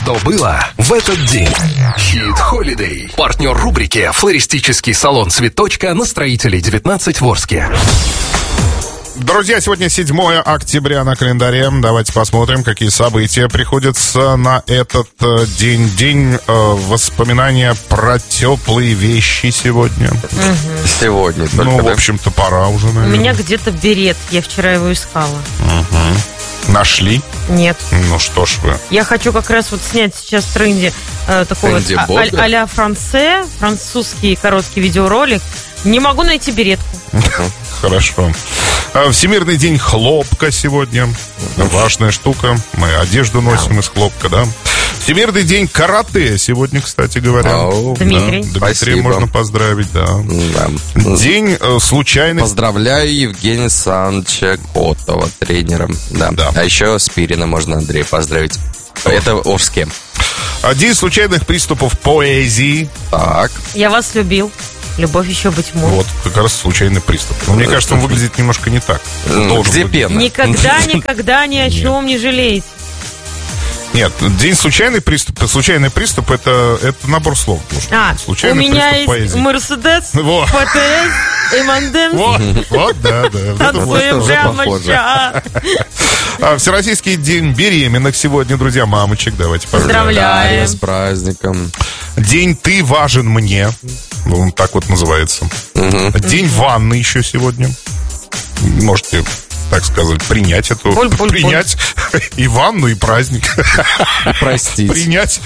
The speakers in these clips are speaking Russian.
что было в этот день. Hit Holiday. Партнер рубрики «Флористический салон «Цветочка» на Строителей 19 в Орске. Друзья, сегодня 7 октября на календаре. Давайте посмотрим, какие события приходятся на этот день. День воспоминания про теплые вещи сегодня. Сегодня только, в общем-то, пора уже, наверное. У меня где-то берет, я вчера его искала. Нашли? Нет. Ну что ж вы. Я хочу как раз вот снять сейчас в тренде такой вот а-ля французский короткий видеоролик. Не могу найти беретку. Хорошо. Всемирный день хлопка сегодня. Важная штука. Мы одежду носим из хлопка, да. Всемирный день карате сегодня, кстати говоря. Дмитрий. Да, Дмитрия можно поздравить, да. День случайных... Поздравляю Евгения Санча Котова, тренером. Да. А еще Спирина можно, Андрей, поздравить. Это в Орске. День случайных приступов поэзии. Так. Я вас любил. Любовь еще быть может. Вот, как раз случайный приступ. Но мне кажется, он выглядит немножко не так. Где пена? Никогда ни о чем не жалейте. Нет, день случайный приступ это набор слов. У меня есть Мерседес, ПТС и Мандемс. Вот, да. Танцуем прямо сейчас. Всероссийский день беременных сегодня, друзья, мамочек. Давайте поздравляем. С праздником. День «Ты важен мне». Он так вот называется. День ванны еще сегодня. Можете, так сказать, принять эту... Принять и ванну, и праздник. И простить. Принять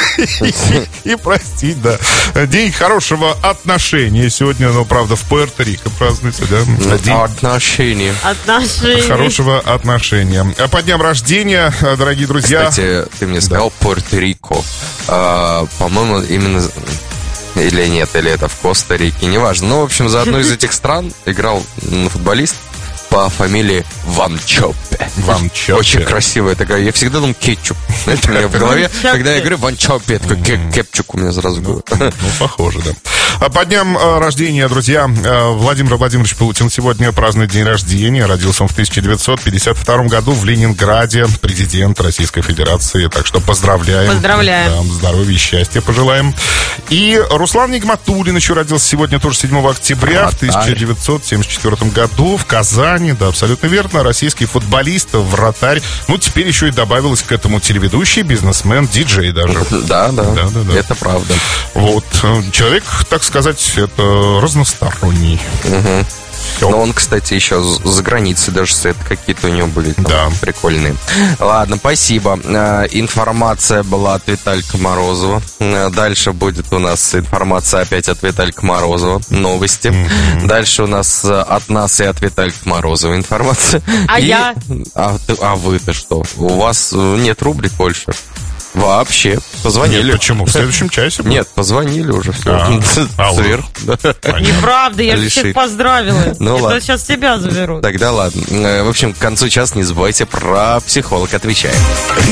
и простить, да. День хорошего отношения сегодня, но, правда, в Пуэрто-Рико празднуется, да? День отношения. Хорошего отношения. А по дням рождения, дорогие друзья... Кстати, ты мне сказал Пуэрто-Рико. По-моему, именно... Или нет, или это в Коста-Рике, неважно. Ну, в общем, за одну из этих стран играл футболист по фамилии Ван Чоппе. Очень красивая такая. Я всегда думал кетчуп. Это у меня в голове. Когда я говорю Ван Чоппе, такой кепчук у меня сразу говорит. Ну, похоже, да. А по дням рождения, друзья, Владимир Владимирович Путин сегодня празднует день рождения. Родился он в 1952 году в Ленинграде. Президент Российской Федерации. Так что поздравляем. Поздравляем. Здоровья и счастья пожелаем. И Руслан Нигматуллин еще родился сегодня тоже 7 октября в 1974 году в Казани. Да, абсолютно верно. Российский футболист, вратарь. Ну, теперь еще и добавилось к этому телеведущий, бизнесмен, диджей даже. Да. Это правда. Вот. Человек, так сказать, это разносторонний. Но он, кстати, еще за границей даже сет какие-то у него были там прикольные. Ладно, спасибо. Информация была от Виталика Морозова. Дальше будет у нас информация опять от Виталика Морозова. Новости. Дальше у нас от нас и от Виталика Морозова информация. А вы-то что? У вас нет рубрик больше? Вообще. Позвонили. Нет, почему? В следующем часе? Нет, позвонили уже. Сверху. Неправда, я же всех поздравила. Ну ладно. Сейчас тебя заберут. Тогда ладно. В общем, к концу часа не забывайте про психолог отвечает.